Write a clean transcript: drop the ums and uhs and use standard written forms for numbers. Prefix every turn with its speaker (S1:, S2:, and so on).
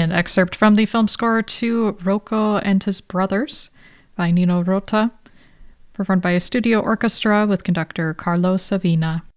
S1: an excerpt from the film score to Rocco and His Brothers by Nino Rota, performed by a studio orchestra with conductor Carlo Savina.